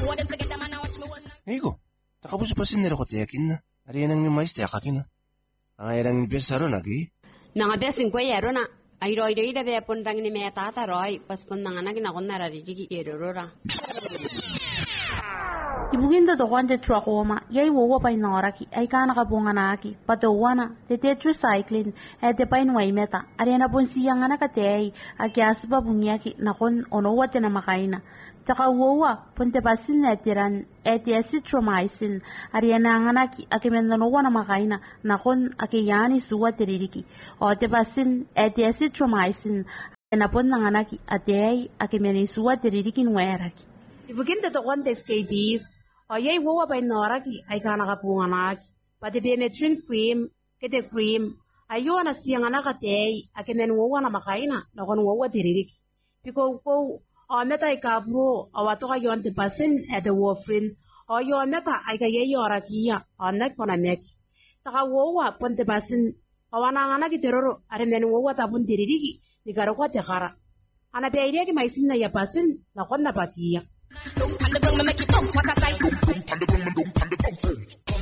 Iko, takapos pa sinira ko tiyakin na. Ariyan ang mais tiyakakin na. Ang ayarang nipesaro nagi. Nangabesin ko yaro na. Ay roy da be pundang ni meta ta roy paston nangana ginakon nararigi erorora. Ibuginda to kwante trakoma, yay wowa pa inoraki, ay kana ka bunganaki, patawana, te tetracycline, te painway meta, ariana ponsiya nga nakatay, akyasipa bunyaki, nakon onowa tinamakaina. Taka wowa, ponte pasin netiran, azithromycin, ariana nga naki, akimendanowa na makaina, nakon akiyani suwa tiririki, o te pasin, azithromycin, ariana pon nanganaki, atay, akimeni suwa tiririki nweraki. Ibuginda to kwante scabies, Oyay wowa by noraki, ay kana kapunganaki. Pati Permethrin cream, kete cream, ayo na siyang anakatay, akimen wowa na makaina, nakon wowa tiririki. Piko ko, meta ay kabro, awato kayo antipasin, ete warfarin, yo meta ay kayayo arakiya, onek ponameki. Taka wowa pontipasin, awananganaki teroro, arimen wowa tapon tiririki, nigarokwa tekara. Anapiaireki maisin na yapasin, nakon na pakiya.